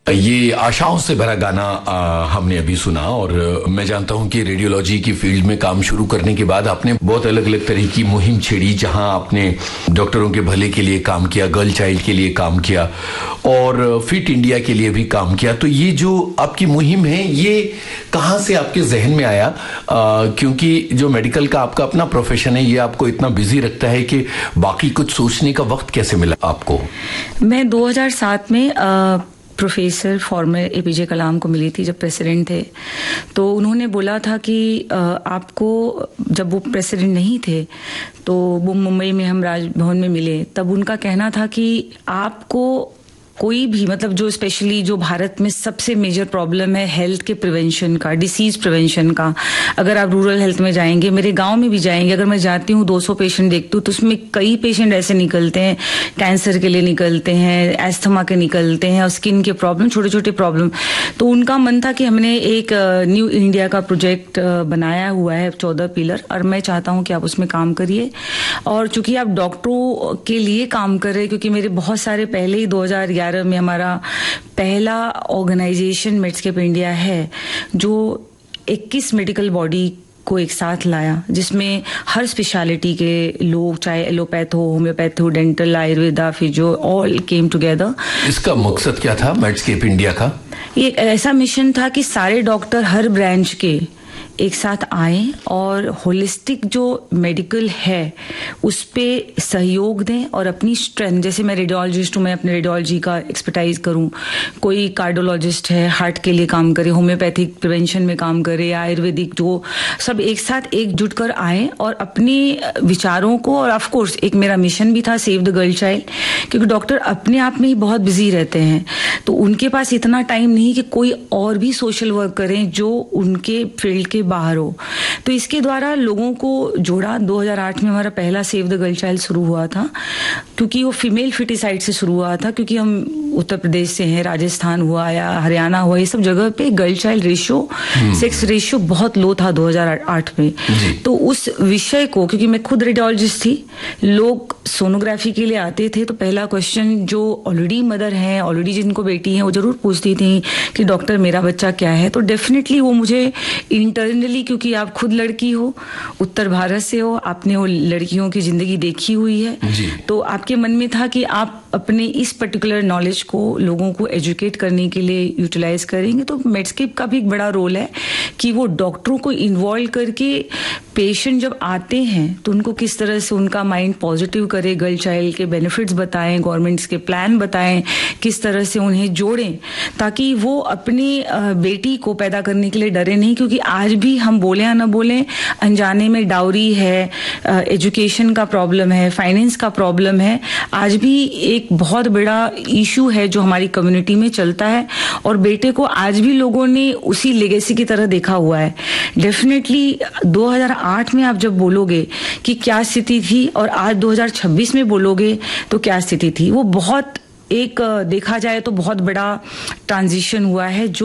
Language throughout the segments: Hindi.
ये आशाओं से भरा गाना हमने अभी सुना और मैं जानता हूं कि रेडियोलॉजी की फील्ड में काम शुरू करने के बाद आपने बहुत अलग अलग तरह की मुहिम छेड़ी, जहां आपने डॉक्टरों के भले के लिए काम किया, गर्ल चाइल्ड के लिए काम किया और फिट इंडिया के लिए भी काम किया। तो ये जो आपकी मुहिम है, ये कहां से आपके जहन में आया? क्योंकि जो मेडिकल का आपका अपना प्रोफेशन है, ये आपको इतना बिजी रखता है कि बाकी कुछ सोचने का वक्त कैसे मिला आपको? मैं 2007 में प्रोफेसर फॉर्मर एपीजे कलाम को मिली थी जब प्रेसिडेंट थे। तो उन्होंने बोला था कि आपको, जब वो प्रेसिडेंट नहीं थे तो वो मुंबई में हम राजभवन में मिले, तब उनका कहना था कि आपको कोई भी, मतलब जो स्पेशली जो भारत में सबसे मेजर प्रॉब्लम है हेल्थ के प्रिवेंशन का, डिसीज प्रिवेंशन का, अगर आप रूरल हेल्थ में जाएंगे, मेरे गांव में भी जाएंगे, अगर मैं जाती हूँ 200 पेशेंट देखती हूँ तो उसमें कई पेशेंट ऐसे निकलते हैं, कैंसर के लिए निकलते हैं, एस्थमा के निकलते हैं और स्किन के प्रॉब्लम, छोटे छोटे प्रॉब्लम। तो उनका मन था कि हमने एक न्यू इंडिया का प्रोजेक्ट बनाया हुआ है 14 पिलर, और मैं चाहता हूँ कि आप उसमें काम करिए। और चूंकि आप डॉक्टरों के लिए काम कर रहे हैं, क्योंकि मेरे बहुत सारे पहले ही 2011 में हमारा पहला ऑर्गेनाइजेशन मेडस्केप इंडिया है जो 21 मेडिकल बॉडी को एक साथ लाया, जिसमें हर स्पेशलिटी के लोग, चाहे एलोपैथ हो, होम्योपैथ हो, dental, Ayurveda, physio, all came together. इसका मकसद क्या था मेडस्केप इंडिया का? ये ऐसा मिशन था कि सारे डॉक्टर हर ब्रांच के एक साथ आए और होलिस्टिक जो मेडिकल है उस पे सहयोग दें और अपनी स्ट्रेंथ, जैसे मैं रेडियोलॉजिस्ट हूँ, मैं अपने रेडियोलॉजी का एक्सपर्टाइज करूँ, कोई कार्डियोलॉजिस्ट है हार्ट के लिए काम करे, होम्योपैथिक प्रिवेंशन में काम करे, आयुर्वेदिक, जो सब एक साथ एकजुट कर आए और अपने विचारों को, और ऑफ कोर्स एक मेरा मिशन भी था सेव द गर्ल चाइल्ड, क्योंकि डॉक्टर अपने आप में ही बहुत बिजी रहते हैं तो उनके पास इतना टाइम नहीं कि कोई और भी सोशल वर्क करें जो उनके फील्ड के बाहर हो। तो इसके द्वारा लोगों को जोड़ा। 2008 में हमारा पहला सेव द गर्ल चाइल्ड शुरू हुआ था, क्योंकि वो फीमेल फिटिसाइड से शुरू हुआ था, क्योंकि हम उत्तर प्रदेश से हैं, राजस्थान हुआ या हरियाणा हुआ, ये सब जगह पे girl child ratio, sex ratio बहुत लो था 2008 में। तो उस विषय को, क्योंकि मैं खुद रेडियोलॉजिस्ट थी, लोग सोनोग्राफी के लिए आते थे तो पहला क्वेश्चन जो ऑलरेडी मदर हैं, ऑलरेडी जिनको बेटी है, वो जरूर पूछती थी कि डॉक्टर मेरा बच्चा क्या है। तो डेफिनेटली वो मुझे इंटरनली, क्योंकि आप खुद लड़की हो, उत्तर भारत से हो, आपने वो लड़कियों की जिंदगी देखी हुई है, तो आपके मन में था कि आप अपने इस पर्टिकुलर नॉलेज को लोगों को एजुकेट करने के लिए यूटिलाइज करेंगे। तो मेडस्केप का भी एक बड़ा रोल है कि वो डॉक्टरों को इन्वॉल्व करके पेशेंट जब आते हैं तो उनको किस तरह से उनका माइंड पॉजिटिव करे, गर्ल चाइल्ड के बेनिफिट्स बताएं, गवर्नमेंट्स के प्लान बताएं, किस तरह से उन्हें जोड़ें ताकि वो अपनी बेटी को पैदा करने के लिए डरे नहीं। क्योंकि आज भी हम बोले या ना बोले, अनजाने में डाउरी है, एजुकेशन का प्रॉब्लम है, फाइनेंस का प्रॉब्लम है, आज भी एक बहुत बड़ा इशू है जो हमारी कम्युनिटी में चलता है और बेटे को आज भी लोगों ने उसी लेगेसी की तरह देखा हुआ है। डेफिनेटली 2008 में आप जब बोलोगे कि क्या स्थिति थी और आज 2026 में बोलोगे तो क्या स्थिति थी, वो बहुत एक देखा जाए तो बहुत बड़ा ट्रांजिशन हुआ है जो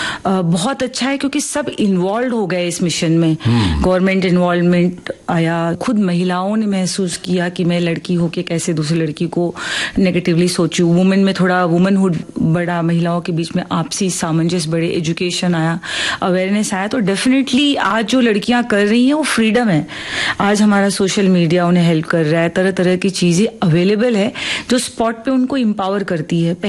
बहुत अच्छा है, क्योंकि सब इन्वॉल्व हो गए इस मिशन में। गवर्नमेंट इन्वॉल्वमेंट आया, खुद महिलाओं ने महसूस किया कि मैं लड़की होके कैसे दूसरी लड़की को नेगेटिवली सोचूं। वुमेन में थोड़ा वुमनहुड बढ़ा, महिलाओं के बीच में आपसी सामंजस्य बढ़े, एजुकेशन आया, अवेयरनेस आया। तो डेफिनेटली आज जो लड़कियां कर रही हैं वो फ्रीडम है। आज हमारा सोशल मीडिया उन्हें हेल्प कर रहा है, तरह तरह की चीजें अवेलेबल है जो स्पॉट पे उनको एम्पावर करती है।